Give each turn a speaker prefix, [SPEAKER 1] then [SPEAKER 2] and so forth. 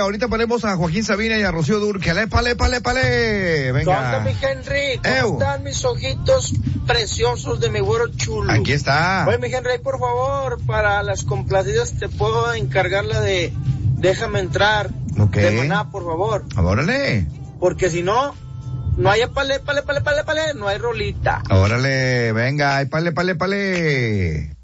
[SPEAKER 1] ahorita ponemos a Joaquín Sabina y a Rocío Dúrcal. Épale. Venga.
[SPEAKER 2] ¿Dónde, mi Henry? ¿Cómo están mis ojitos preciosos de mi güero chulo?
[SPEAKER 1] Aquí está.
[SPEAKER 2] Oye, mi Henry, por favor, para las complacidas te puedo encargar la de Déjame Entrar.
[SPEAKER 1] Ok.
[SPEAKER 2] De Maná, por favor.
[SPEAKER 1] Órale.
[SPEAKER 2] Porque si no, no hay pale, no hay rolita.
[SPEAKER 1] Órale, venga, pale.